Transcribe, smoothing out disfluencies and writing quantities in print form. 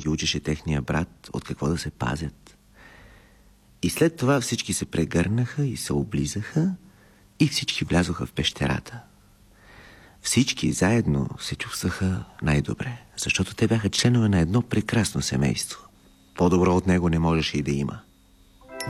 ги учеше техния брат от какво да се пазят. И след това всички се прегърнаха и се облизаха и всички влязоха в пещерата. Всички заедно се чувстваха най-добре, защото те бяха членове на едно прекрасно семейство. По-добро от него не можеше и да има.